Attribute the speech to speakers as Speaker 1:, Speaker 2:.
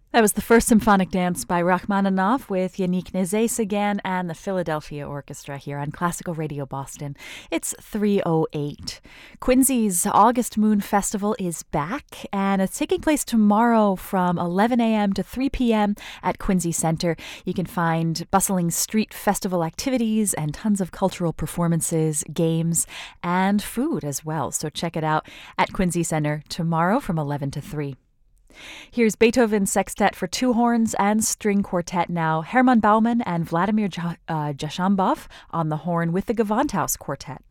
Speaker 1: That was the first symphonic dance by Rachmaninoff with Yannick Nézet-Séguin and the Philadelphia Orchestra here on Classical Radio Boston. It's 3:08. Quincy's August Moon Festival is back, and it's taking place tomorrow from 11 a.m. to 3 p.m. at Quincy Center. You can find bustling street festival activities and tons of cultural performances, games, and food as well. So check it out at Quincy Center tomorrow from 11 to 3. Here's Beethoven's Sextet for two horns and string quartet now. Hermann Baumann and Vladimir Jashambov on the horn with the Gewandhaus Quartet.